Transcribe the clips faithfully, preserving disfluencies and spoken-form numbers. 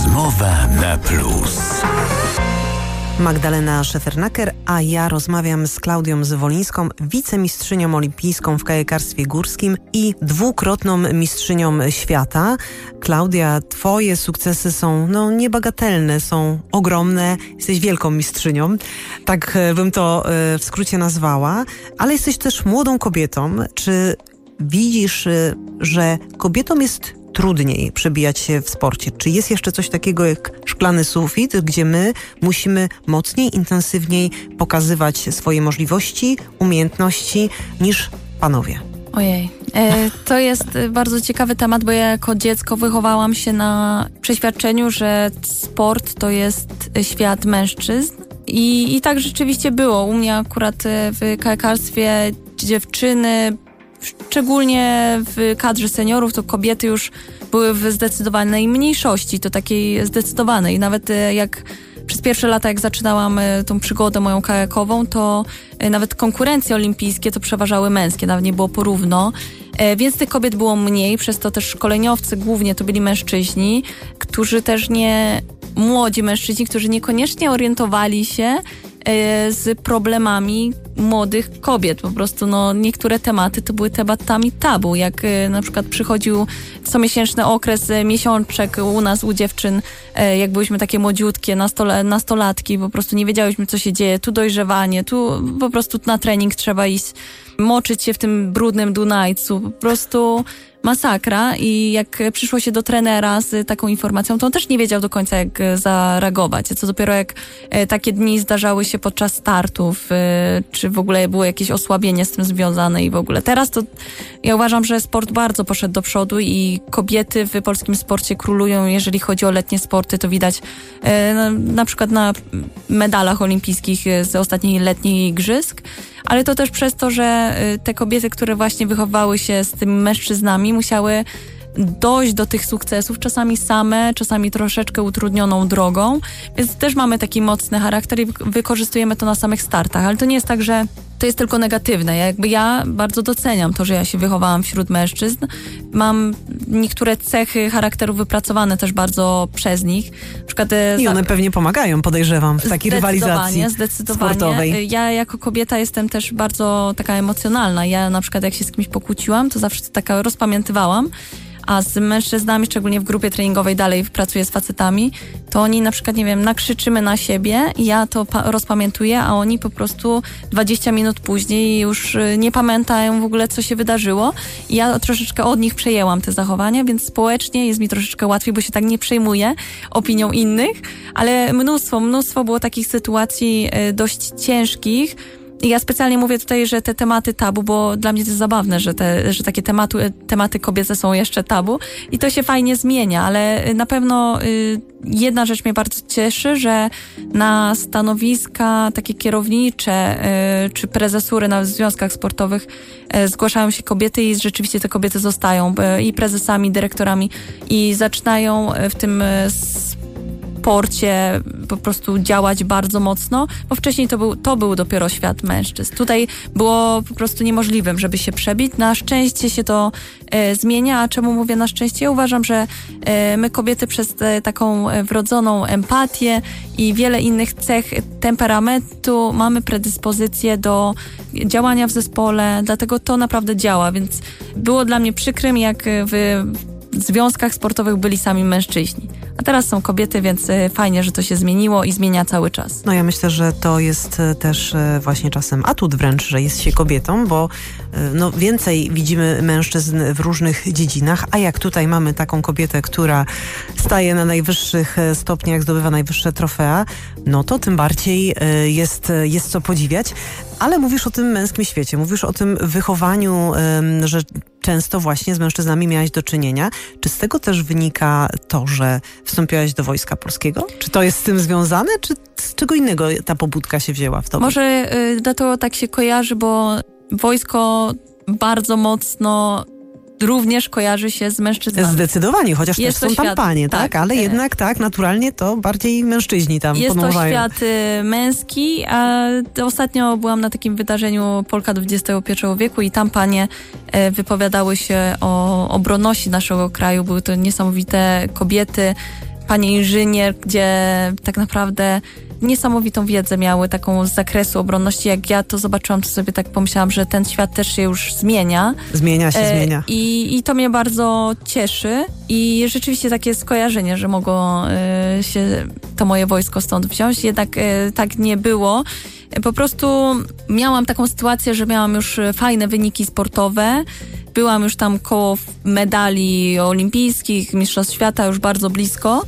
Rozmowa na plus. Magdalena Szefernaker, a ja rozmawiam z Klaudią Zwolińską, wicemistrzynią olimpijską w kajakarstwie górskim i dwukrotną mistrzynią świata. Klaudia, twoje sukcesy są no, niebagatelne, są ogromne. Jesteś wielką mistrzynią, tak bym to w skrócie nazwała, ale jesteś też młodą kobietą. Czy widzisz, że kobietom jest trudniej przebijać się w sporcie? Czy jest jeszcze coś takiego jak szklany sufit, gdzie my musimy mocniej, intensywniej pokazywać swoje możliwości, umiejętności niż panowie? Ojej, e, to jest bardzo ciekawy temat, bo ja jako dziecko wychowałam się na przeświadczeniu, że sport to jest świat mężczyzn. I, i tak rzeczywiście było. U mnie akurat w kajakarstwie dziewczyny, szczególnie w kadrze seniorów, to kobiety już były w zdecydowanej mniejszości, to takiej zdecydowanej. Nawet jak przez pierwsze lata, jak zaczynałam tą przygodę moją kajakową, to nawet konkurencje olimpijskie to przeważały męskie, nawet nie było porówno. Więc tych kobiet było mniej, przez to też szkoleniowcy głównie to byli mężczyźni, którzy też nie, młodzi mężczyźni, którzy niekoniecznie orientowali się z problemami młodych kobiet. Po prostu no, niektóre tematy to były tematami tabu. Jak y, na przykład przychodził comiesięczny okres, y, miesiączek u nas, u dziewczyn, y, jak byliśmy takie młodziutkie, nastole, nastolatki, po prostu nie wiedziałyśmy, co się dzieje. Tu dojrzewanie, tu po prostu na trening trzeba iść, moczyć się w tym brudnym Dunajcu. Po prostu masakra. I jak przyszło się do trenera z taką informacją, to on też nie wiedział do końca, jak zareagować. Co dopiero jak takie dni zdarzały się podczas startów, czy w ogóle było jakieś osłabienie z tym związane i w ogóle. Teraz to ja uważam, że sport bardzo poszedł do przodu i kobiety w polskim sporcie królują. Jeżeli chodzi o letnie sporty, to widać na przykład na medalach olimpijskich z ostatnich letnich igrzysk, ale to też przez to, że te kobiety, które właśnie wychowały się z tymi mężczyznami, musiały dojść do tych sukcesów, czasami same, czasami troszeczkę utrudnioną drogą, więc też mamy taki mocny charakter i wykorzystujemy to na samych startach, ale to nie jest tak, że to jest tylko negatywne. Ja, jakby ja bardzo doceniam to, że ja się wychowałam wśród mężczyzn. Mam niektóre cechy charakteru wypracowane też bardzo przez nich. Na przykład, I one za... pewnie pomagają, podejrzewam, w takiej rywalizacji zdecydowanie. sportowej. Ja jako kobieta jestem też bardzo taka emocjonalna. Ja na przykład jak się z kimś pokłóciłam, to zawsze taka rozpamiętywałam. A z mężczyznami, szczególnie w grupie treningowej, dalej pracuję z facetami, to oni na przykład, nie wiem, nakrzyczymy na siebie, ja to pa- rozpamiętuję, a oni po prostu dwadzieścia minut później już nie pamiętają w ogóle, co się wydarzyło. I ja troszeczkę od nich przejęłam te zachowania, więc społecznie jest mi troszeczkę łatwiej, bo się tak nie przejmuję opinią innych, ale mnóstwo, mnóstwo było takich sytuacji dość ciężkich. I ja specjalnie mówię tutaj, że te tematy tabu, bo dla mnie to jest zabawne, że, te, że takie tematy, tematy kobiece są jeszcze tabu i to się fajnie zmienia, ale na pewno y, jedna rzecz mnie bardzo cieszy, że na stanowiska takie kierownicze y, czy prezesury na związkach sportowych y, zgłaszają się kobiety i rzeczywiście te kobiety zostają y, i prezesami, dyrektorami i zaczynają w tym y, sporcie po prostu działać bardzo mocno, bo wcześniej to był, to był dopiero świat mężczyzn. Tutaj było po prostu niemożliwym, żeby się przebić. Na szczęście się to e, zmienia, a czemu mówię na szczęście? Ja uważam, że e, my kobiety przez te, taką wrodzoną empatię i wiele innych cech temperamentu mamy predyspozycję do działania w zespole, dlatego to naprawdę działa, więc było dla mnie przykrym, jak w związkach sportowych byli sami mężczyźni. A teraz są kobiety, więc fajnie, że to się zmieniło i zmienia cały czas. No ja myślę, że to jest też właśnie czasem atut wręcz, że jest się kobietą, bo no więcej widzimy mężczyzn w różnych dziedzinach, a jak tutaj mamy taką kobietę, która staje na najwyższych stopniach, zdobywa najwyższe trofea, no to tym bardziej jest, jest co podziwiać. Ale mówisz o tym męskim świecie, mówisz o tym wychowaniu, że często właśnie z mężczyznami miałaś do czynienia. Czy z tego też wynika to, że wstąpiłaś do Wojska Polskiego? Czy to jest z tym związane, czy z czego innego ta pobudka się wzięła w tobie? Może y, dlatego tak się kojarzy, bo wojsko bardzo mocno również kojarzy się z mężczyznami. Zdecydowanie, chociaż jest też są świat, tam panie, tak? tak? Ale jednak tak, naturalnie to bardziej mężczyźni tam jest podążają. Jest to świat y, męski, a ostatnio byłam na takim wydarzeniu Polka dwudziestego pierwszego wieku i tam panie y, wypowiadały się o obroności naszego kraju. Były to niesamowite kobiety, panie inżynier, gdzie tak naprawdę niesamowitą wiedzę miały, taką z zakresu obronności. Jak ja to zobaczyłam, to sobie tak pomyślałam, że ten świat też się już zmienia. Zmienia się, e, zmienia. I, I to mnie bardzo cieszy. I rzeczywiście takie skojarzenie, że mogło e, się to moje wojsko stąd wziąć. Jednak e, tak nie było. Po prostu miałam taką sytuację, że miałam już fajne wyniki sportowe. Byłam już tam koło medali olimpijskich, mistrzostw świata, już bardzo blisko.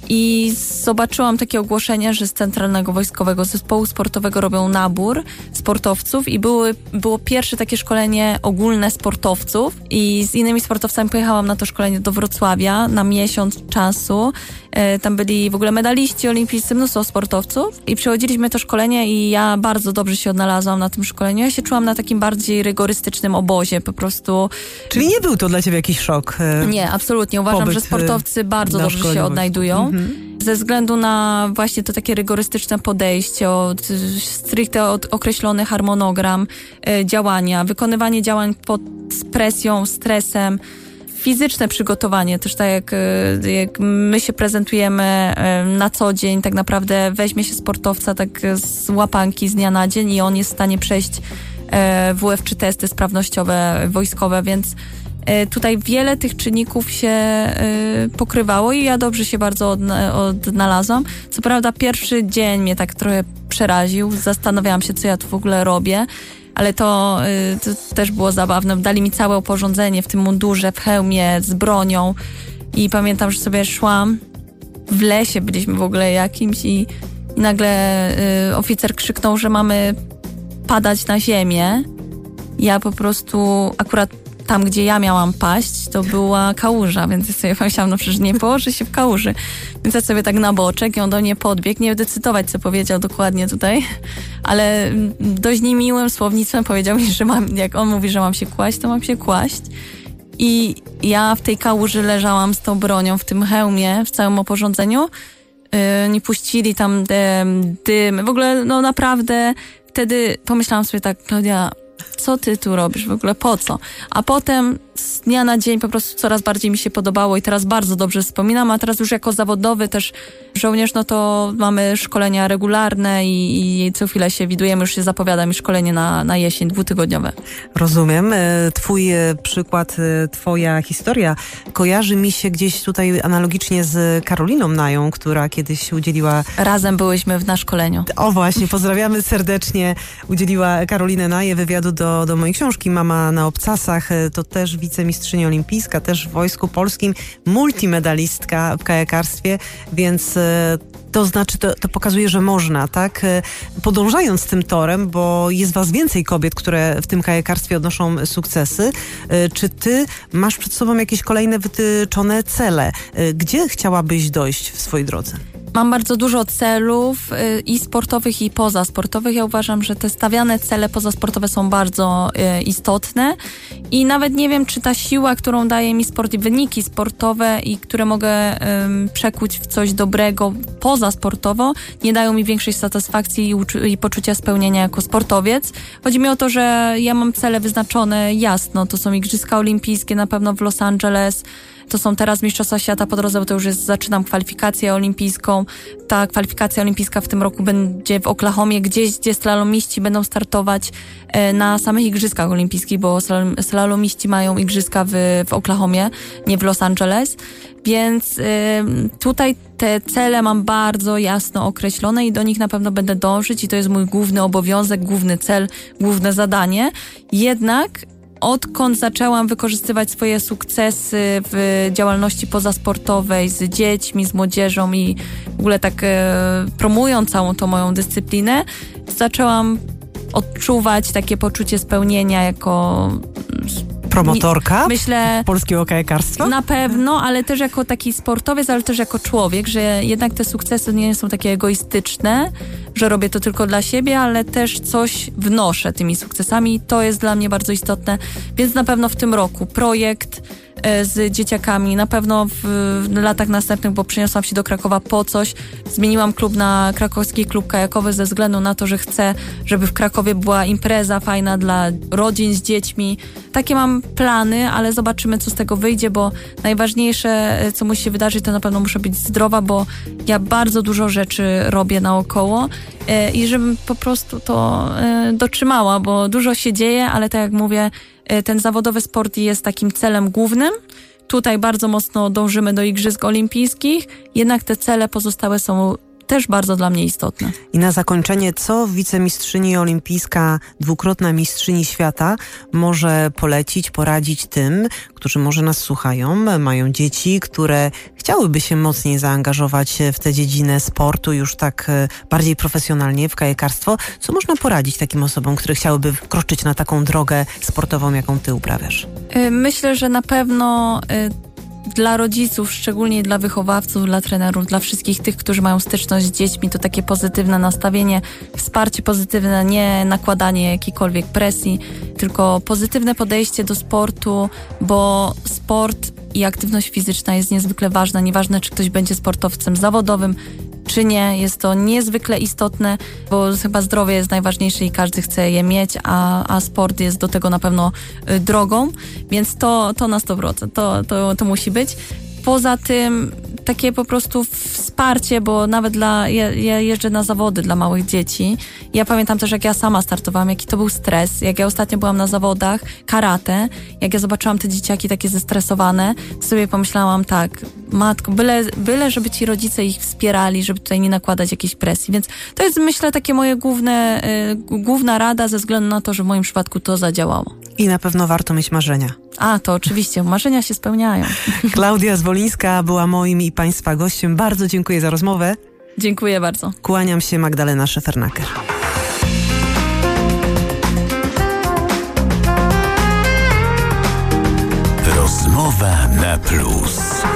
I zobaczyłam takie ogłoszenie, że z Centralnego Wojskowego Zespołu Sportowego robią nabór sportowców i były, było pierwsze takie szkolenie ogólne sportowców i z innymi sportowcami pojechałam na to szkolenie do Wrocławia na miesiąc czasu. E, tam byli w ogóle medaliści olimpijscy, mnóstwo sportowców i przechodziliśmy to szkolenie i ja bardzo dobrze się odnalazłam na tym szkoleniu. Ja się czułam na takim bardziej rygorystycznym obozie po prostu. Czyli nie był to dla ciebie jakiś szok? E, nie, absolutnie. Uważam, pobyt, że sportowcy bardzo dobrze się odnajdują. Mhm. Ze względu na właśnie to takie rygorystyczne podejście, od, stricte od określony harmonogram e, działania, wykonywanie działań pod presją, stresem, fizyczne przygotowanie, też tak jak, jak my się prezentujemy e, na co dzień, tak naprawdę weźmie się sportowca tak z łapanki z dnia na dzień i on jest w stanie przejść e, W F czy testy sprawnościowe wojskowe, więc tutaj wiele tych czynników się y, pokrywało i ja dobrze się bardzo odna- odnalazłam. Co prawda pierwszy dzień mnie tak trochę przeraził, zastanawiałam się, co ja tu w ogóle robię, ale to, y, to też było zabawne. Dali mi całe oporządzenie w tym mundurze, w hełmie, z bronią i pamiętam, że sobie szłam, w lesie byliśmy w ogóle jakimś i, i nagle y, oficer krzyknął, że mamy padać na ziemię. Ja po prostu akurat tam, gdzie ja miałam paść, to była kałuża, więc ja sobie pomyślałam, no przecież nie położę się w kałuży. Więc ja sobie tak na boczek i on do mnie podbiegł. Nie będę cytować, co powiedział dokładnie tutaj, ale dość niemiłym słownictwem powiedział mi, że mam, jak on mówi, że mam się kłaść, to mam się kłaść. I ja w tej kałuży leżałam z tą bronią, w tym hełmie, w całym oporządzeniu. Yy, nie puścili tam dym. W ogóle, no naprawdę, wtedy pomyślałam sobie tak, Klaudia, co ty tu robisz w ogóle, po co? A potem z dnia na dzień po prostu coraz bardziej mi się podobało i teraz bardzo dobrze wspominam, a teraz już jako zawodowy też żołnierz, no to mamy szkolenia regularne i, i co chwilę się widujemy, już się zapowiada mi szkolenie na, na jesień, dwutygodniowe. Rozumiem. Twój przykład, twoja historia kojarzy mi się gdzieś tutaj analogicznie z Karoliną Nają, która kiedyś udzieliła... Razem byłyśmy w na szkoleniu. O właśnie, pozdrawiamy serdecznie. Udzieliła Karolinę Naję wywiadu do, do mojej książki Mama na obcasach. To też wicemistrzyni olimpijska, też w Wojsku Polskim, multimedalistka w kajakarstwie, więc to znaczy, to, to pokazuje, że można, tak? Podążając tym torem, bo jest was więcej kobiet, które w tym kajakarstwie odnoszą sukcesy. Czy ty masz przed sobą jakieś kolejne wytyczone cele? Gdzie chciałabyś dojść w swojej drodze? Mam bardzo dużo celów y, i sportowych, i pozasportowych. Ja uważam, że te stawiane cele pozasportowe są bardzo y, istotne i nawet nie wiem, czy ta siła, którą daje mi sport i wyniki sportowe i które mogę y, przekuć w coś dobrego pozasportowo, nie dają mi większej satysfakcji i, uczu- i poczucia spełnienia jako sportowiec. Chodzi mi o to, że ja mam cele wyznaczone jasno. To są Igrzyska Olimpijskie na pewno w Los Angeles. To są teraz Mistrzostwa Świata po drodze, bo to już jest, zaczynam kwalifikację olimpijską. Ta kwalifikacja olimpijska w tym roku będzie w Oklahomie, gdzieś, gdzie slalomiści będą startować e, na samych Igrzyskach Olimpijskich, bo slalom, slalomiści mają Igrzyska w, w Oklahomie, nie w Los Angeles. Więc y, tutaj te cele mam bardzo jasno określone i do nich na pewno będę dążyć i to jest mój główny obowiązek, główny cel, główne zadanie. Jednak odkąd zaczęłam wykorzystywać swoje sukcesy w działalności pozasportowej z dziećmi, z młodzieżą i w ogóle tak e, promując całą tą moją dyscyplinę, zaczęłam odczuwać takie poczucie spełnienia jako promotorka myślę, polskiego kajakarstwa? Na pewno, ale też jako taki sportowiec, ale też jako człowiek, że jednak te sukcesy nie są takie egoistyczne, że robię to tylko dla siebie, ale też coś wnoszę tymi sukcesami i to jest dla mnie bardzo istotne, więc na pewno w tym roku projekt z dzieciakami. Na pewno w, w latach następnych, bo przeniosłam się do Krakowa po coś. Zmieniłam klub na krakowski klub kajakowy ze względu na to, że chcę, żeby w Krakowie była impreza fajna dla rodzin z dziećmi. Takie mam plany, ale zobaczymy, co z tego wyjdzie, bo najważniejsze, co musi się wydarzyć, to na pewno muszę być zdrowa, bo ja bardzo dużo rzeczy robię naokoło i żebym po prostu to dotrzymała, bo dużo się dzieje, ale tak jak mówię, ten zawodowy sport jest takim celem głównym. Tutaj bardzo mocno dążymy do Igrzysk Olimpijskich, jednak te cele pozostałe są też bardzo dla mnie istotne. I na zakończenie, co wicemistrzyni olimpijska, dwukrotna mistrzyni świata może polecić, poradzić tym, którzy może nas słuchają, mają dzieci, które chciałyby się mocniej zaangażować w tę dziedzinę sportu już tak bardziej profesjonalnie, w kajakarstwo. Co można poradzić takim osobom, które chciałyby wkroczyć na taką drogę sportową, jaką ty uprawiasz? Myślę, że na pewno dla rodziców, szczególnie dla wychowawców, dla trenerów, dla wszystkich tych, którzy mają styczność z dziećmi, to takie pozytywne nastawienie, wsparcie pozytywne, nie nakładanie jakiejkolwiek presji, tylko pozytywne podejście do sportu, bo sport i aktywność fizyczna jest niezwykle ważna. Nieważne, czy ktoś będzie sportowcem zawodowym, czy nie. Jest to niezwykle istotne, bo chyba zdrowie jest najważniejsze i każdy chce je mieć, a, a sport jest do tego na pewno y, drogą, więc to, to na sto procent, to, to, to musi być. Poza tym takie po prostu wsparcie, bo nawet dla, ja, ja jeżdżę na zawody dla małych dzieci. Ja pamiętam też, jak ja sama startowałam, jaki to był stres. Jak ja ostatnio byłam na zawodach karate, jak ja zobaczyłam te dzieciaki takie zestresowane, to sobie pomyślałam tak, matko, byle, byle żeby ci rodzice ich wspierali, żeby tutaj nie nakładać jakiejś presji. Więc to jest, myślę, takie moje główne, y, główna rada ze względu na to, że w moim przypadku to zadziałało. I na pewno warto mieć marzenia. A, to oczywiście, marzenia się spełniają. Klaudia Zwolińska była moim i Państwa gościem. Bardzo dziękuję za rozmowę. Dziękuję bardzo. Kłaniam się, Magdalena Szefernaker. Rozmowa na plus.